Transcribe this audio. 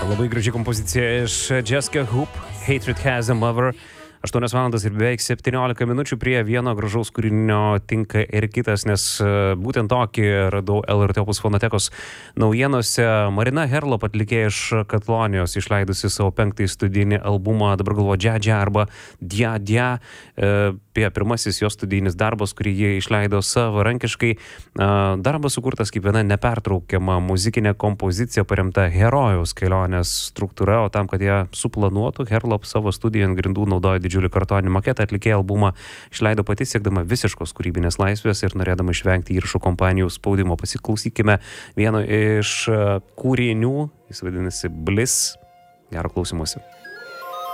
Labai graži kompozicija iš Jessica Hoop, Hatred Has a Mother. 8 valandas ir beveik 17 minučių prie vieno gražaus kūrinio tinka ir kitas, nes būtent tokį radau LRT Opus fonotekos naujienose. Marina Herlop, atlikėja iš Katalonijos, išleidusi savo 5. studijinį albumą, dabar galvoju, Džia arba Dia Dia. Pirmasis jos studijinis darbas, kurį jie išleido savarankiškai. Darbas sukurtas kaip viena nepertraukiama muzikinė kompozicija paremta herojaus kelionės struktūra, o tam, kad ją suplanuotų, Herlop savo studiją ant grindų naudojo didžiulį kartoninį maketą. Atlikėja albumą išleido pati, siekdama visiškos kūrybinės laisvės ir norėdama išvengti įrašų kompanijų spaudimo. Pasiklausykime vieno iš kūrinių, jis vadinasi Bliss. Gero klausymosi.